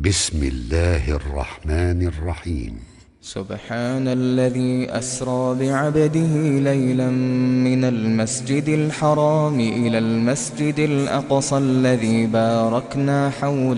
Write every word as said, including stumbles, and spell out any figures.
بسم الله الرحمن الرحيم. سبحان الذي أسرى بعبده ليلا من المسجد الحرام إلى المسجد الأقصى الذي باركنا حوله